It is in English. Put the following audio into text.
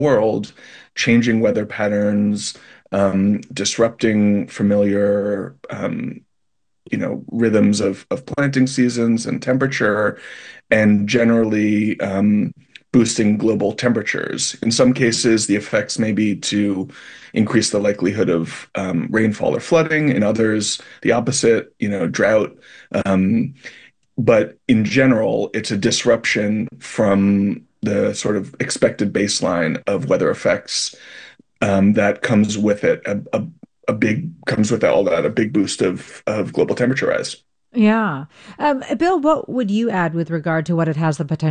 world, changing weather patterns, disrupting familiar rhythms of planting seasons and temperature, and generally boosting global temperatures. In some cases, the effects may be to increase the likelihood of rainfall or flooding. In others, the opposite, drought. Um, but in general, it's a disruption from the sort of expected baseline of weather effects that comes with it. A big comes with all that, a big boost of global temperature rise. Yeah. Bill, what would you add with regard to what it has the potential